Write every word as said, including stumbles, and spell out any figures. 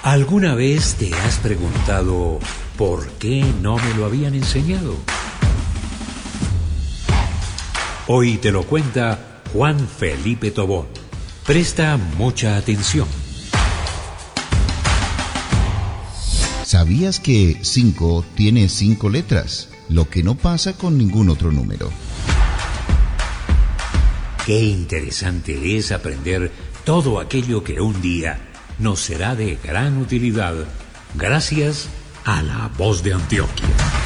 ¿Alguna vez te has preguntado por qué no me lo habían enseñado? Hoy te lo cuenta Juan Felipe Tobón. Presta mucha atención. ¿Sabías que cinco tiene cinco letras? Lo que no pasa con ningún otro número. Qué interesante es aprender todo aquello que un día nos será de gran utilidad gracias a La Voz de Antioquia.